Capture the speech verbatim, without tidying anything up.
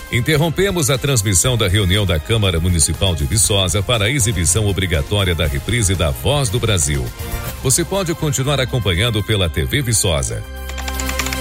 Interrompemos a transmissão da reunião da Câmara Municipal de Viçosa para a exibição obrigatória da reprise da Voz do Brasil. Você pode continuar acompanhando pela T V Viçosa.